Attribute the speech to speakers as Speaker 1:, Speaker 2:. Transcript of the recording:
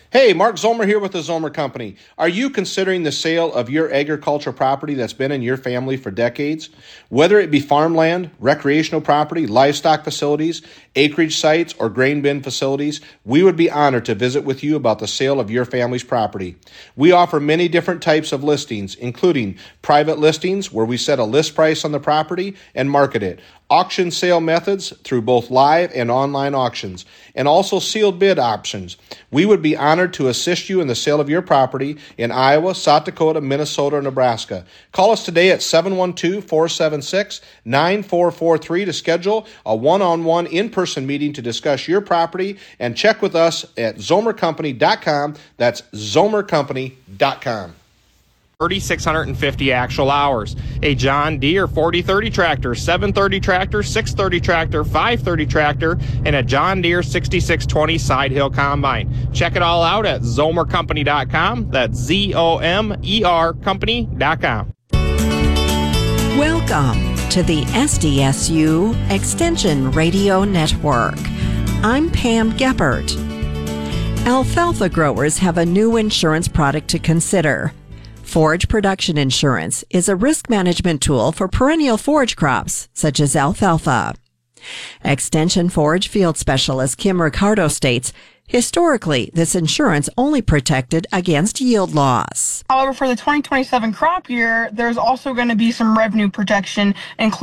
Speaker 1: Hey, Mark Zomer here with the Zomer Company. Are you considering the sale of your agricultural property that's been in your family for decades? Whether it be farmland, recreational property, livestock facilities, acreage sites, or grain bin facilities, we would be honored to visit with you about the sale of your family's property. We offer many different types of listings, including private listings where we set a list price on the property and market it, auction sale methods through both live and online auctions, and also sealed bid options. We would be honored to assist you in the sale of your property in Iowa, South Dakota, Minnesota, or Nebraska. Call us today at 712-476-9443 to schedule a one-on-one in-person meeting to discuss your property, and check with us at zomercompany.com. That's zomercompany.com.
Speaker 2: 3,650 actual hours. A John Deere 4030 tractor, 730 tractor, 630 tractor, 530 tractor, and a John Deere 6620 side hill combine. Check it all out at zomercompany.com. That's ZOMER company.com.
Speaker 3: Welcome to the SDSU Extension Radio Network. I'm Pam Geppert. Alfalfa growers have a new insurance product to consider. Forage Production Insurance is a risk management tool for perennial forage crops, such as alfalfa. Extension Forage Field Specialist Kim Ricardo states, historically, this insurance only protected against yield loss.
Speaker 4: However, for the 2027 crop year, there's also going to be some revenue protection, including